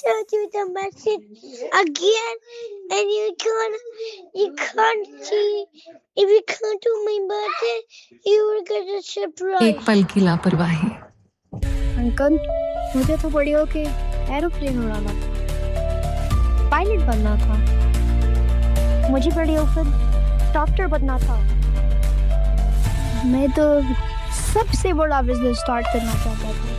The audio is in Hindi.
showed you the message again, and you can't see. If you come to my birthday, you will get a surprise. एक पल की लापरवाही। अंकल, मुझे तो बड़ी होके एरोप्लेन उड़ाना था, पायलट बनना था। मुझे बड़ी होकर डॉक्टर बनना था। मैं तो सबसे बड़ा बिजनेस स्टार्ट करना चाहता था।